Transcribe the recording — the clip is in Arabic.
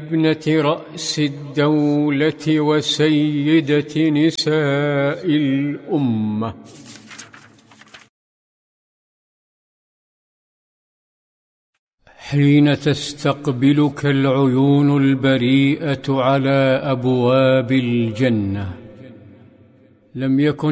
ابنة رأس الدولة وسيدة نساء الأمة. حين تستقبلك العيون البريئة على أبواب الجنة، لم يكن